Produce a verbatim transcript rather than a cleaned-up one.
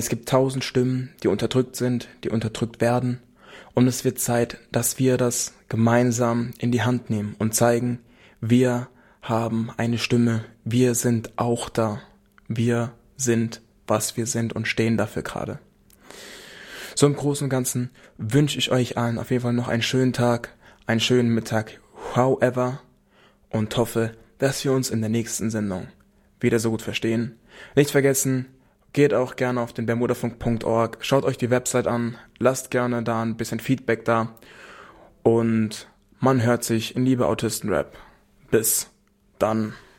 Es gibt tausend Stimmen, die unterdrückt sind, die unterdrückt werden. Und es wird Zeit, dass wir das gemeinsam in die Hand nehmen und zeigen, wir haben eine Stimme, wir sind auch da. Wir sind, was wir sind und stehen dafür gerade. So im Großen und Ganzen wünsche ich euch allen auf jeden Fall noch einen schönen Tag, einen schönen Mittag, however, und hoffe, dass wir uns in der nächsten Sendung wieder so gut verstehen. Nicht vergessen, geht auch gerne auf den bermudafunk punkt org, schaut euch die Website an, lasst gerne da ein bisschen Feedback da und man hört sich in Liebe Autisten-Rap. Bis dann.